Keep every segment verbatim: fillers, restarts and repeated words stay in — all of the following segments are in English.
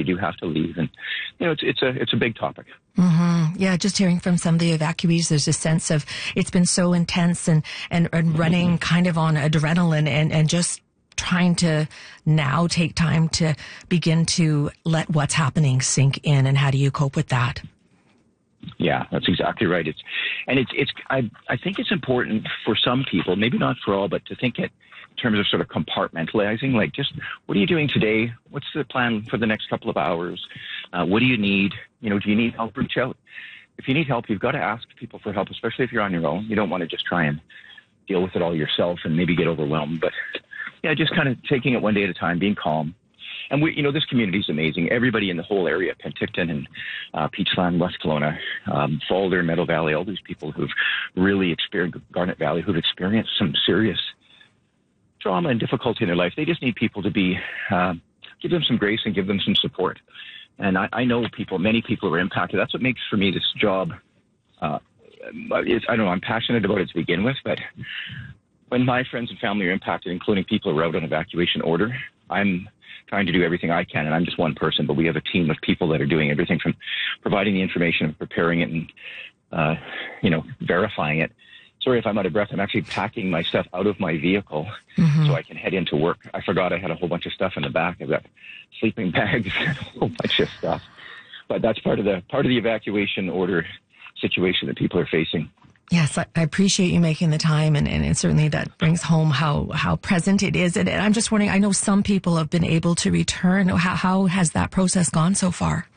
do have to leave. And, you know, it's, it's a, it's a big topic. Mm-hmm. Yeah, just hearing from some of the evacuees, there's a sense of it's been so intense and, and, and running mm-hmm. kind of on adrenaline and, and just trying to now take time to begin to let what's happening sink in. And how do you cope with that? Yeah, that's exactly right. It's, and it's, it's, I, I think it's important for some people, maybe not for all, but to think it in terms of sort of compartmentalizing, like just what are you doing today? What's the plan for the next couple of hours? Uh, what do you need? You know, do you need help? Reach out. If you need help, you've got to ask people for help, especially if you're on your own. You don't want to just try and deal with it all yourself and maybe get overwhelmed. But yeah, just kind of taking it one day at a time, being calm. And we, you know, this community is amazing. Everybody in the whole area, Penticton and uh, Peachland, West Kelowna, um, Falder, Meadow Valley, all these people who've really experienced, Garnet Valley, who've experienced some serious trauma and difficulty in their life. They just need people to be, uh, give them some grace and give them some support. And I, I know people, many people are impacted. That's what makes, for me, this job, uh, is, I don't know, I'm passionate about it to begin with, but when my friends and family are impacted, including people who are out on evacuation order, I'm trying to do everything I can, and I'm just one person, but we have a team of people that are doing everything from providing the information and preparing it and, uh, you know, verifying it. Sorry if I'm out of breath. I'm actually packing my stuff out of my vehicle mm-hmm. so I can head into work. I forgot I had a whole bunch of stuff in the back. I've got sleeping bags and a whole bunch of stuff. But that's part of the part of the evacuation order situation that people are facing. Yes, I appreciate you making the time, and, and, and certainly that brings home how, how present it is. And, and I'm just wondering, I know some people have been able to return. How, how has that process gone so far?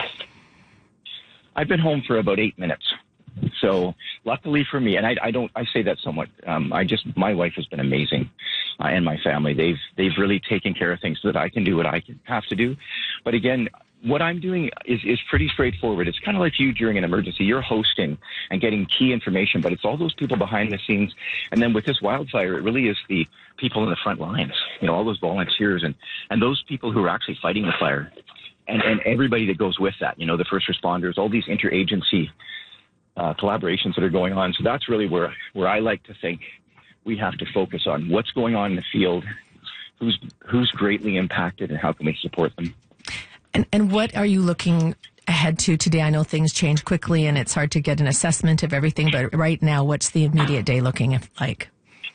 I've been home for about eight minutes. So luckily for me, and I, I don't, I say that somewhat, um, I just, my wife has been amazing uh, and my family. They've, they've really taken care of things so that I can do what I can, have to do. But again, what I'm doing is, is pretty straightforward. It's kind of like you during an emergency. You're hosting and getting key information, but it's all those people behind the scenes. And then with this wildfire, it really is the people in the front lines, you know, all those volunteers and, and those people who are actually fighting the fire and, and everybody that goes with that, you know, the first responders, all these interagency uh, collaborations that are going on. So that's really where, where I like to think we have to focus on what's going on in the field, who's, who's greatly impacted, and how can we support them. And, and what are you looking ahead to today? I know things change quickly and it's hard to get an assessment of everything, but right now, what's the immediate day looking like?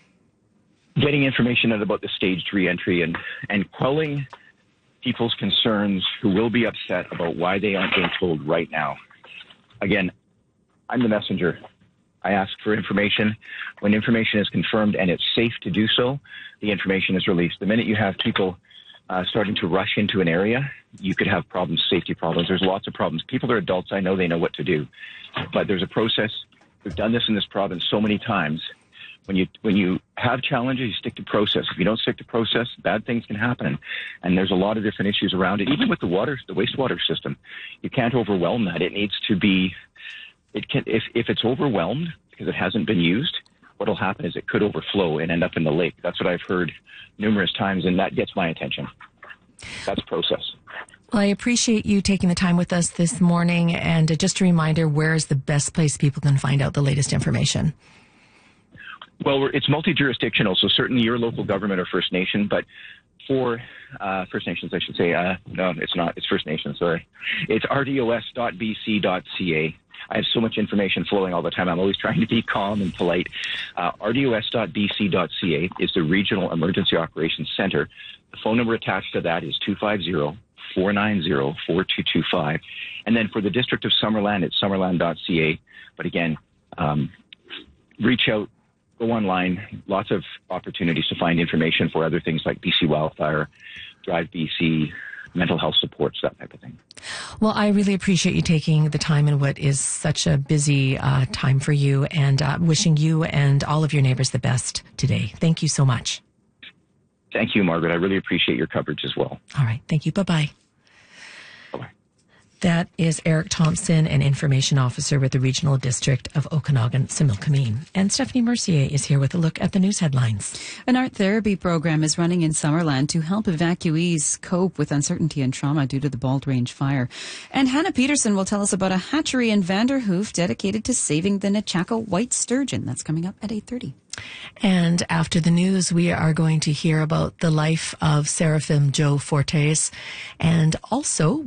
Getting information out about the staged reentry and, and quelling people's concerns who will be upset about why they aren't being told right now. Again, I'm the messenger. I ask for information. When information is confirmed and it's safe to do so, the information is released. The minute you have people Uh, starting to rush into an area, you could have problems, safety problems. There's lots of problems. People are adults. I know they know what to do. But there's a process. We've done this in this province so many times. When you when you have challenges, you stick to process. If you don't stick to process, bad things can happen. And there's a lot of different issues around it. Even with the water, the wastewater system, you can't overwhelm that. It needs to be, it can, if, if it's overwhelmed because it hasn't been used, what will happen is it could overflow and end up in the lake. That's what I've heard numerous times, and that gets my attention. That's process. Well, I appreciate you taking the time with us this morning. And just a reminder, where is the best place people can find out the latest information? Well, we're, it's multi-jurisdictional, so certainly your local government or First Nation, but for uh, First Nations, I should say, uh, no, it's not. It's First Nations, sorry. It's r d o s dot b c dot c a. I have so much information flowing all the time. I'm always trying to be calm and polite. Uh, r d o s dot b c dot c a is the Regional Emergency Operations Center. The phone number attached to that is two five zero, four nine zero, four two two five. And then for the District of Summerland, it's summerland dot c a. But again, um, reach out, go online. Lots of opportunities to find information for other things like B C Wildfire, Drive B C, mental health supports, that type of thing. Well, I really appreciate you taking the time in what is such a busy uh, time for you, and uh, wishing you and all of your neighbors the best today. Thank you so much. Thank you, Margaret. I really appreciate your coverage as well. All right. Thank you. Bye-bye. Bye-bye. That is Eric Thompson, an information officer with the Regional District of Okanagan-Similkameen. And Stephanie Mercier is here with a look at the news headlines. An art therapy program is running in Summerland to help evacuees cope with uncertainty and trauma due to the Bald Range fire. And Hannah Peterson will tell us about a hatchery in Vanderhoof dedicated to saving the Nechako white sturgeon. That's coming up at eight thirty. And after the news, we are going to hear about the life of Seraphim Joe Fortes, and also